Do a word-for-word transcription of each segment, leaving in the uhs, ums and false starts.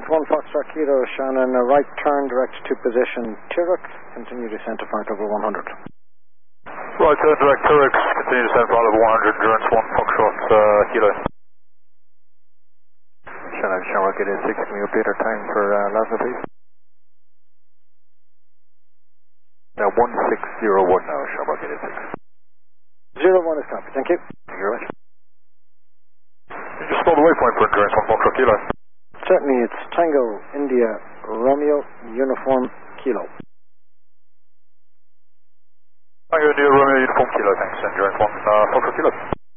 one Foxtrot Kilo, Shannon, a right turn direct to position Tiruk, continue descent to flight over one hundred. Right turn direct Tiruk, continue descent flight over one hundred, endurance one Foxtrot uh, Kilo. Shannon, Shamrock eight eight six, can you update our time for uh, Lazna, please? Now one six zero one now, Shamrock eight eight six. zero one is copy, thank you. Thank you very much. You just spell the waypoint for endurance one Foxtrot Kilo. Certainly, it's Tango, India, Romeo, Uniform, Kilo. Tango, India, Romeo, Uniform, Kilo, thanks. Endurance one uh, Foxtrot Kilo.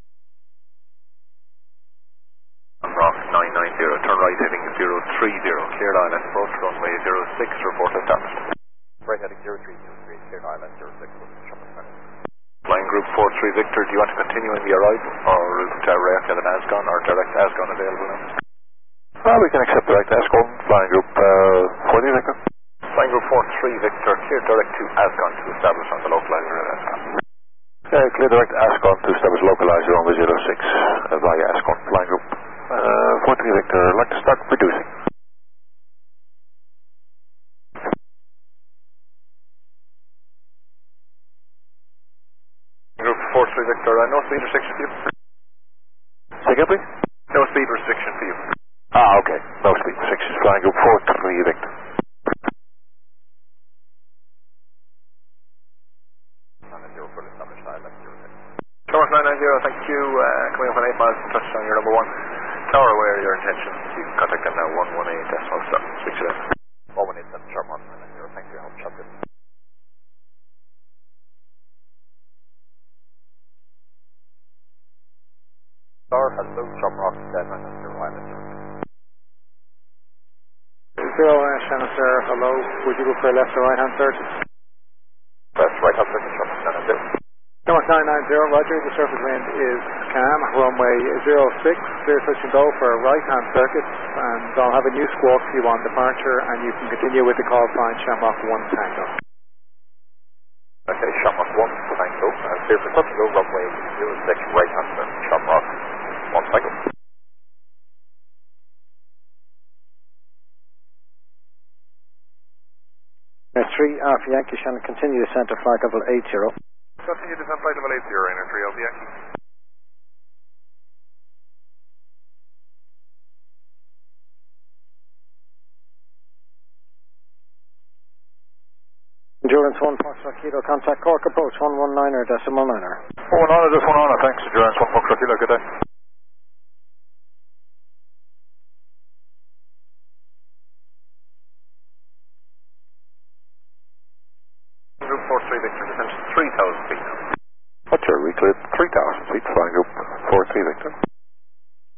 Rock nine nine zero, turn right heading zero three zero, cleared island, approach runway zero six, report established. Right heading zero three zero three, cleared island zero six. Flying group four three Victor, do you want to continue in the arrival or route direct at an Ascon or direct Ascon available now? Uh, we can accept direct Ascon, flying group uh, four three Victor. Flying group four three Victor, clear direct to Ascon to establish on the localizer at Ascon. Yeah, clear direct Ascon to establish localizer on the zero six uh, via Ascon, flying group uh, four three Victor. I'd like to start reducing. Group four three Victor, uh, no speed restriction for you. Say again, please? No speed restriction for you. Ah, okay. No speed restrictions. Flying group four three Victor. Tower nine nine zero, thank you. Uh, coming up on eight miles from touchdown, you're number one. Tower, aware of your intentions. You can contact them now, one one eight decimal stop. Speak to them. one one eight seven sharp one nine nine zero, thanks for your help, Chapter. Tower, hello, Sharp Rock, nine nine zero, island zero six. Zero, uh, Shannon, sir, hello. Would you go for a left or right hand circuit? Left, right hand circuit, Sharp nine nine zero. North nine nine zero, roger, the surface wind is calm, runway zero six, clear touch and go for a right hand circuit, and I'll have a new squawk for you on departure, and you can continue with the call sign Shamrock one Tango. Okay, Shamrock one Tango, uh, clear for touch and go, runway zero six, right hand circuit, Shamrock one Tango. three Alpha Yankee, Shannon, continue descent to flight level eight zero. Continue descent flight level eight zero, Rainer three Alpha Yankee. Endurance one Foxtrot Kilo, contact Cork approach one one niner decimal niner. Oh, one honor, just one honor. Thanks, Endurance one Foxtrot Kilo. Good day. Group four three Victor, descent three thousand feet now. Roger, we cleared three thousand feet, flying group four three Victor.